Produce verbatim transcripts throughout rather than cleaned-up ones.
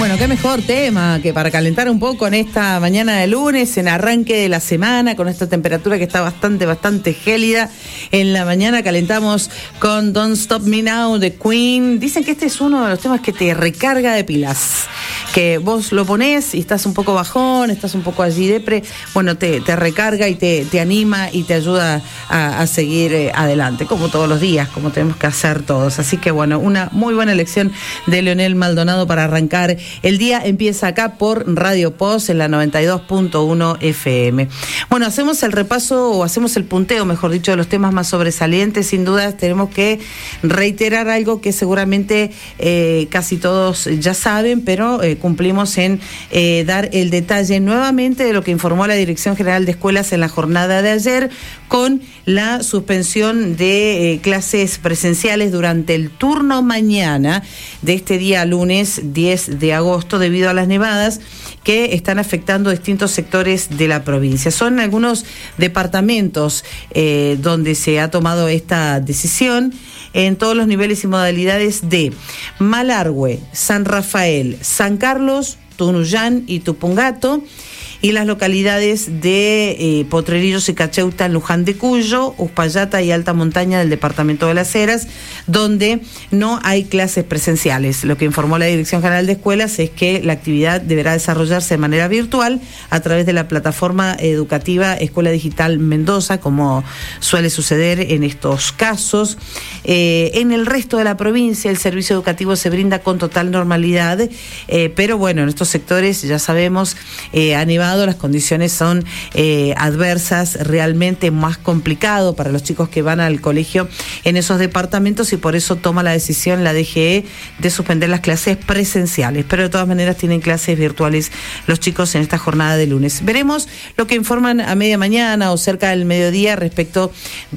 Bueno, qué mejor tema que para calentar un poco en esta mañana de lunes, en arranque de la semana, con esta temperatura que está bastante, bastante gélida. En la mañana calentamos con Don't Stop Me Now de Queen. Dicen que este es uno de los temas que te recarga de pilas, que vos lo ponés y estás un poco bajón, estás un poco allí depre, bueno, te, te recarga y te, te anima y te ayuda a, a seguir eh, adelante, como todos los días, como tenemos que hacer todos. Así que bueno, una muy buena elección de Leonel Maldonado para arrancar. El día empieza acá por Radio Post en la noventa y dos punto uno F M. Bueno, hacemos el repaso o hacemos el punteo, mejor dicho, de los temas más sobresalientes. Sin duda tenemos que reiterar algo que seguramente eh, casi todos ya saben, pero eh, cumplimos en eh, dar el detalle nuevamente de lo que informó la Dirección General de Escuelas en la jornada de ayer, con la suspensión de eh, clases presenciales durante el turno mañana de este día lunes diez de agosto debido a las nevadas que están afectando distintos sectores de la provincia. Son algunos departamentos eh, donde se ha tomado esta decisión en todos los niveles y modalidades de Malargüe, San Rafael, San Carlos, Tunuyán y Tupungato, y las localidades de eh, Potrerillos y Cacheuta en Luján de Cuyo, Uspallata y Alta Montaña del departamento de Las Heras, donde no hay clases presenciales. Lo que informó la Dirección General de Escuelas es que la actividad deberá desarrollarse de manera virtual a través de la plataforma educativa Escuela Digital Mendoza, como suele suceder en estos casos. Eh, en el resto de la provincia el servicio educativo se brinda con total normalidad, eh, pero bueno, en estos sectores ya sabemos, eh, ha nevado, las condiciones son eh, adversas, realmente más complicado para los chicos que van al colegio en esos departamentos, y por eso toma la decisión la D G E de suspender las clases presenciales, pero de todas maneras tienen clases virtuales los chicos en esta jornada de lunes. Veremos lo que informan a media mañana o cerca del mediodía respecto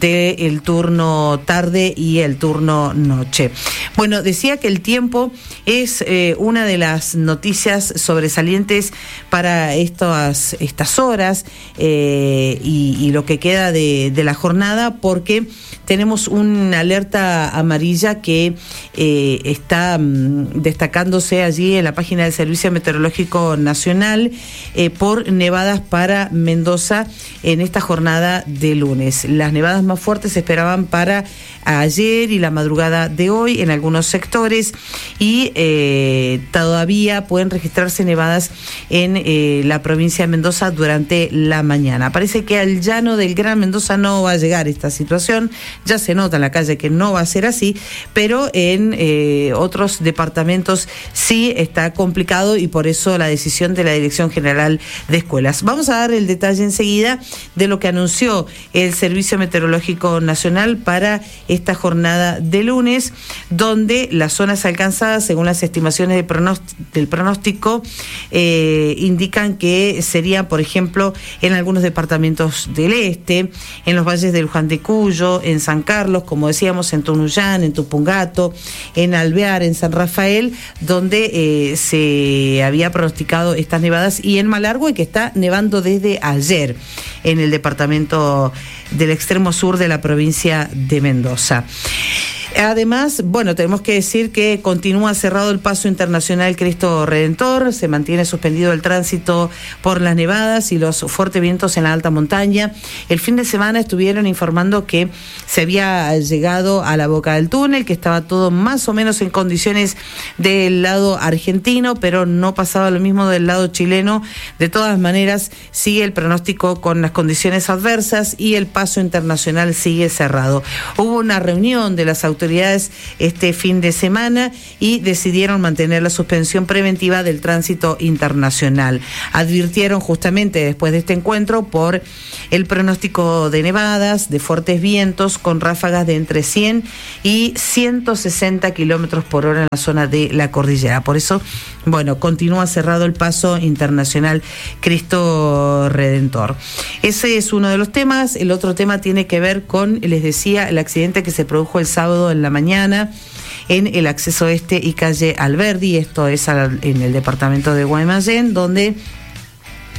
del turno tarde y el turno noche. Bueno, decía que el tiempo es eh, una de las noticias sobresalientes para esto estas horas eh, y, y lo que queda de, de la jornada, porque tenemos una alerta amarilla que eh, está mm, destacándose allí en la página del Servicio Meteorológico Nacional eh, por nevadas para Mendoza en esta jornada de lunes. Las nevadas más fuertes se esperaban para ayer y la madrugada de hoy en algunos sectores, y eh, todavía pueden registrarse nevadas en eh, la provincia de Mendoza durante la mañana. Parece que al llano del Gran Mendoza no va a llegar esta situación, ya se nota en la calle que no va a ser así, pero en eh, otros departamentos sí está complicado, y por eso la decisión de la Dirección General de Escuelas. Vamos a dar el detalle enseguida de lo que anunció el Servicio Meteorológico Nacional para esta jornada de lunes, donde las zonas alcanzadas, según las estimaciones de pronóstico, del pronóstico, eh, indican que sería, por ejemplo, en algunos departamentos del este, en los valles de Luján de Cuyo, en San Carlos, como decíamos, en Tunuyán, en Tupungato, en Alvear, en San Rafael, donde eh, se había pronosticado estas nevadas, y en Malargüe, que está nevando desde ayer en el departamento del extremo sur de la provincia de Mendoza. Además, bueno, tenemos que decir que continúa cerrado el paso internacional Cristo Redentor, se mantiene suspendido el tránsito por las nevadas y los fuertes vientos en la alta montaña. El fin de semana estuvieron informando que se había llegado a la boca del túnel, que estaba todo más o menos en condiciones del lado argentino, pero no pasaba lo mismo del lado chileno. De todas maneras, sigue el pronóstico con las condiciones adversas y el paso internacional sigue cerrado. Hubo una reunión de las autoridades este fin de semana y decidieron mantener la suspensión preventiva del tránsito internacional. Advirtieron justamente después de este encuentro por el pronóstico de nevadas, de fuertes vientos con ráfagas de entre cien y ciento sesenta kilómetros por hora en la zona de la cordillera. Por eso, bueno, continúa cerrado el paso internacional Cristo Redentor. Ese es uno de los temas. El otro tema tiene que ver con, les decía, el accidente que se produjo el sábado en la mañana en el acceso este y calle Alberdi, esto es en el departamento de Guaymallén, donde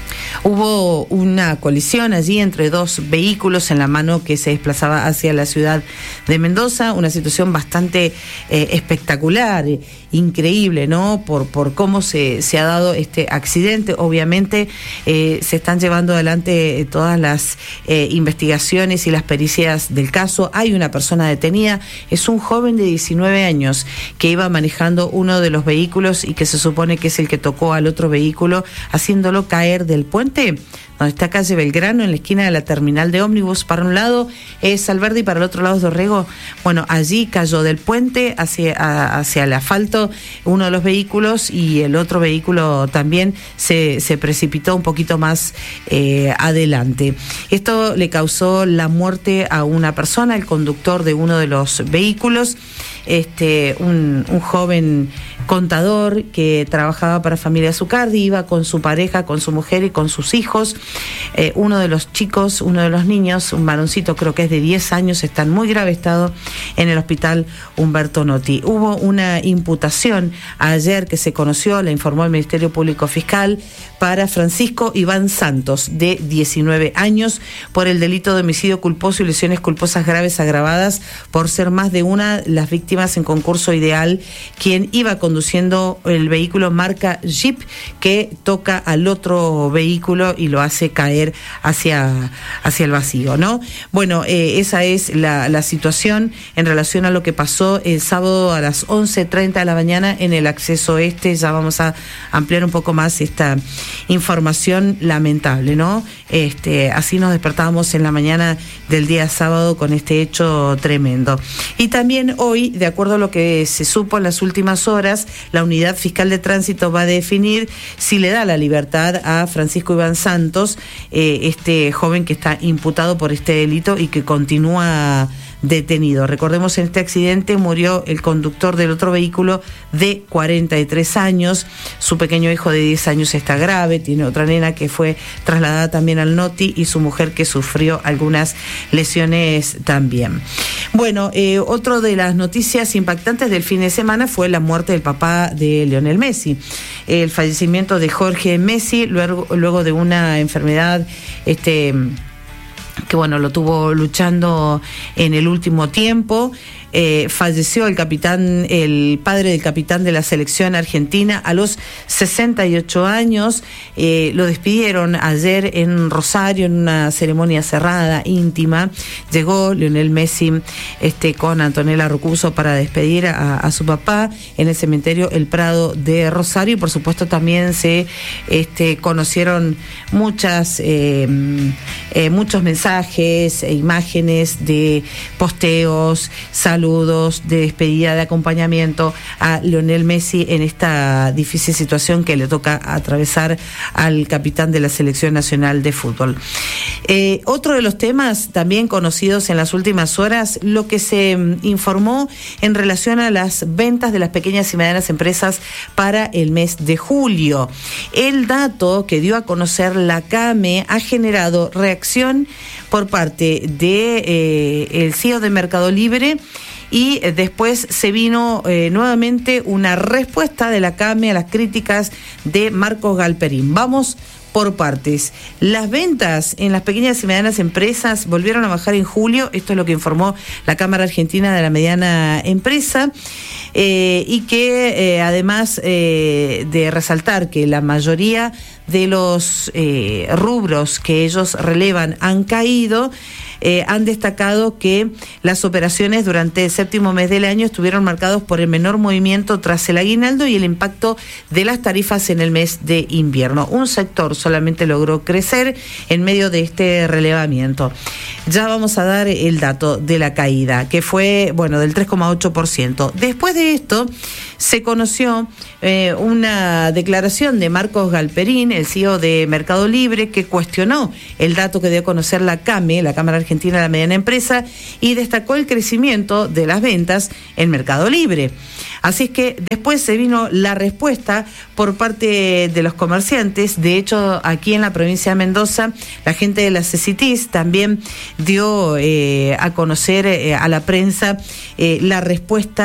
Hubo una colisión allí entre dos vehículos en la mano que se desplazaba hacia la ciudad de Mendoza, una situación bastante eh, espectacular, increíble, ¿no? Por, por cómo se, se ha dado este accidente. Obviamente eh, se están llevando adelante todas las eh, investigaciones y las pericias del caso. Hay una persona detenida, es un joven de diecinueve años que iba manejando uno de los vehículos y que se supone que es el que tocó al otro vehículo, haciéndolo caer del puente donde está calle Belgrano, en la esquina de la terminal de ómnibus. Para un lado es Alberdi y para el otro lado es Dorrego. Bueno, allí cayó del puente hacia, a, hacia el asfalto uno de los vehículos y el otro vehículo también se, se precipitó un poquito más eh, adelante. Esto le causó la muerte a una persona, el conductor de uno de los vehículos, este, un, un joven contador que trabajaba para Familia Zucardi, iba con su pareja, con su mujer y con sus hijos. Eh, uno de los chicos, uno de los niños, un varoncito creo que es de diez años, está en muy grave estado en el hospital Humberto Notti. Hubo una imputación ayer que se conoció, la informó el Ministerio Público Fiscal, para Francisco Iván Santos, de diecinueve años, por el delito de homicidio culposo y lesiones culposas graves agravadas, por ser más de una las víctimas en concurso ideal, quien iba conduciendo el vehículo marca Jeep que toca al otro vehículo y lo hace caer hacia, hacia el vacío, ¿no? Bueno, eh, esa es la, la situación en relación a lo que pasó el sábado a las once treinta de la mañana en el acceso este. Ya vamos a ampliar un poco más esta información lamentable, ¿no? Este, así nos despertábamos en la mañana del día sábado con este hecho tremendo. Y también hoy, de acuerdo a lo que se supo en las últimas horas, la Unidad Fiscal de Tránsito va a definir si le da la libertad a Francisco Iván Santos, eh, este joven que está imputado por este delito y que continúa detenido. Recordemos, en este accidente murió el conductor del otro vehículo de cuarenta y tres años, su pequeño hijo de diez años está grave, tiene otra nena que fue trasladada también al Notti y su mujer que sufrió algunas lesiones también. Bueno, eh, otro de las noticias impactantes del fin de semana fue la muerte del papá de Lionel Messi, el fallecimiento de Jorge Messi luego, luego de una enfermedad este que bueno, lo tuvo luchando en el último tiempo. Eh, falleció el capitán, el padre del capitán de la selección argentina a los sesenta y ocho años. Eh, lo despidieron ayer en Rosario en una ceremonia cerrada, íntima. Llegó Lionel Messi este, con Antonella Rocuso para despedir a, a su papá en el cementerio El Prado de Rosario. Y por supuesto también se este, conocieron muchas eh, eh, muchos mensajes e imágenes de posteos, saludos, saludos de despedida, de acompañamiento a Lionel Messi en esta difícil situación que le toca atravesar al capitán de la Selección Nacional de Fútbol. Eh, otro de los temas también conocidos en las últimas horas, lo que se mm, informó en relación a las ventas de las pequeñas y medianas empresas para el mes de julio. El dato que dio a conocer la CAME ha generado reacción por parte de eh, el C E O de Mercado Libre. Y después se vino eh, nuevamente una respuesta de la CAME a las críticas de Marcos Galperín. Vamos por partes. Las ventas en las pequeñas y medianas empresas volvieron a bajar en julio. Esto es lo que informó la Cámara Argentina de la Mediana Empresa. Eh, y que eh, además eh, de resaltar que la mayoría de los eh, rubros que ellos relevan han caído, Eh, han destacado que las operaciones durante el séptimo mes del año estuvieron marcados por el menor movimiento tras el aguinaldo y el impacto de las tarifas en el mes de invierno. Un sector solamente logró crecer en medio de este relevamiento. Ya vamos a dar el dato de la caída, que fue, bueno, del tres coma ocho por ciento. Después de esto, se conoció eh, una declaración de Marcos Galperín, el C E O de Mercado Libre, que cuestionó el dato que dio a conocer la CAME, la Cámara Argentina de la Mediana Empresa, y destacó el crecimiento de las ventas en Mercado Libre. Así es que después se vino la respuesta por parte de los comerciantes. De hecho, aquí en la provincia de Mendoza, la gente de la CECITIS también dio eh, a conocer eh, a la prensa eh, la respuesta